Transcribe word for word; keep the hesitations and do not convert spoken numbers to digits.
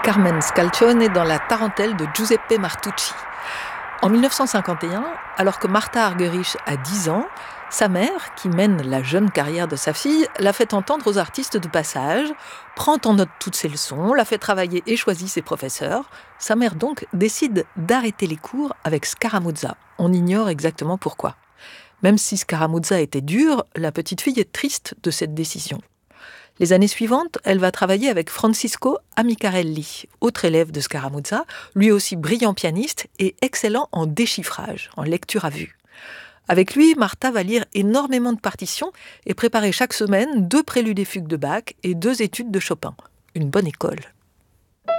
Carmen Scalcione dans la Tarentelle de Giuseppe Martucci. En mille neuf cent cinquante et un, alors que Martha Argerich a dix ans, sa mère, qui mène la jeune carrière de sa fille, la fait entendre aux artistes de passage, prend en note toutes ses leçons, la fait travailler et choisit ses professeurs. Sa mère donc décide d'arrêter les cours avec Scaramuzza. On ignore exactement pourquoi. Même si Scaramuzza était dur, la petite fille est triste de cette décision. Les années suivantes, elle va travailler avec Francisco Amicarelli, autre élève de Scaramuzza, lui aussi brillant pianiste et excellent en déchiffrage, en lecture à vue. Avec lui, Martha va lire énormément de partitions et préparer chaque semaine deux préludes et fugues de Bach et deux études de Chopin. Une bonne école.